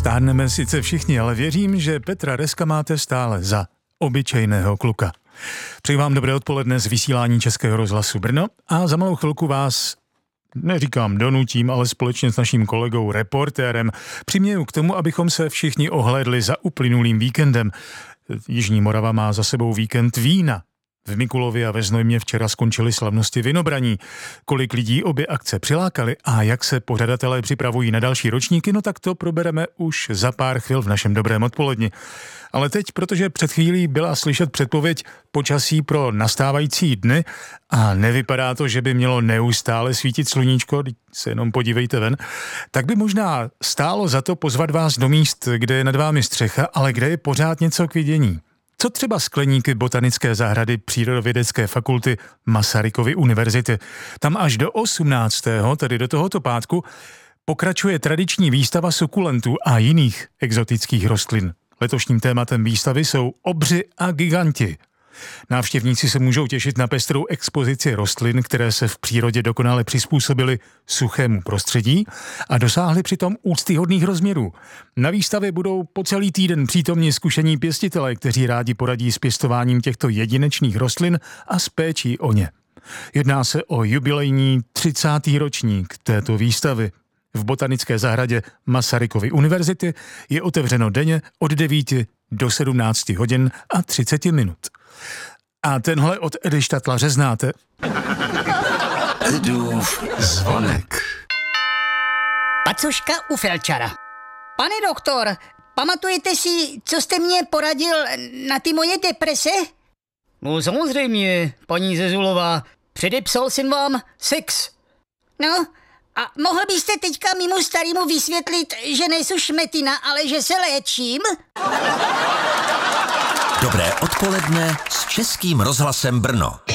Stárneme sice všichni, ale věřím, že Petra Reska máte stále za obyčejného kluka. Přeji vám dobré odpoledne z vysílání Českého rozhlasu Brno a za malou chvilku vás, neříkám donutím, ale společně s naším kolegou reportérem přiměju k tomu, abychom se všichni ohlédli za uplynulým víkendem. Jižní Morava má za sebou víkend vína. V Mikulově a ve Znojmě včera skončily slavnosti vinobraní. Kolik lidí obě akce přilákaly a jak se pořadatelé připravují na další ročníky, no tak to probereme už za pár chvil v našem dobrém odpoledni. Ale teď, protože před chvílí byla slyšet předpověď počasí pro nastávající dny a nevypadá to, že by mělo neustále svítit sluníčko, se jenom podívejte ven, tak by možná stálo za to pozvat vás do míst, kde je nad vámi střecha, ale kde je pořád něco k vidění. Co třeba skleníky Botanické zahrady Přírodovědecké fakulty Masarykovy univerzity. Tam až do 18., tedy do tohoto pátku, pokračuje tradiční výstava sukulentů a jiných exotických rostlin. Letošním tématem výstavy jsou obři a giganti. Návštěvníci se můžou těšit na pestrou expozici rostlin, které se v přírodě dokonale přizpůsobily suchému prostředí a dosáhly přitom úctyhodných rozměrů. Na výstavě budou po celý týden přítomni zkušení pěstitelé, kteří rádi poradí s pěstováním těchto jedinečných rostlin a s péčí o ně. Jedná se o jubilejní 30. ročník této výstavy. V Botanické zahradě Masarykovy univerzity je otevřeno denně od 9 do 17 hodin a 30 minut. A tenhle od Edy Štatlaře znáte? Edův zvonek. Pacuška u felčara. Pane doktor, pamatujete si, co jste mě poradil na ty moje deprese? No samozřejmě, paní Zezulová. Předepsal jsem vám sex. No, a mohl byste teďka mému starému vysvětlit, že nejsou šmetina, ale že se léčím? Dobré odpoledne s Českým rozhlasem Brno.